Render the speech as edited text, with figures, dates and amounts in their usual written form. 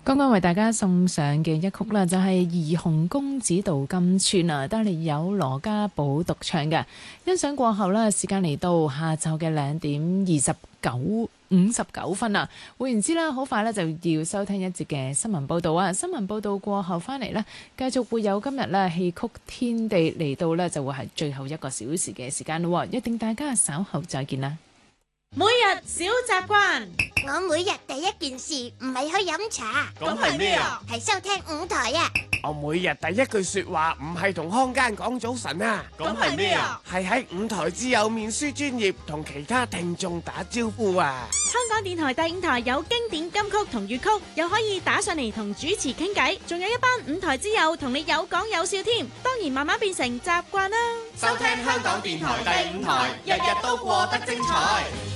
剛剛為大家送上嘅一曲啦，就係《怡紅公主道金村》啊，帶嚟有羅家寶獨唱嘅。欣賞過後啦，時間嚟到下晝嘅2:59:59啦。換言之啦，好快咧就要收聽一節嘅新聞報導啊！新聞報導過後翻嚟呢，繼續會有今日咧戲曲天地嚟到呢，就會係最後1個小時嘅時間咯。約定大家稍後再見啦。 每日小習慣， 我每日第一件事唔係去飲茶， 咁係咩啊？ 係收聽5台啊！ 我每日第一句說話唔係同康間講早晨啊， 咁係咩啊？ 係喺5台之友面書專頁同其他聽眾打招呼啊！ 香港電台第5台有經典金曲同粵曲，又可以打上嚟同主持傾偈，仲有一班5台之友同你有講有笑添。當然慢慢變成習慣啦。 收聽香港電台第5台，日日都過得精彩。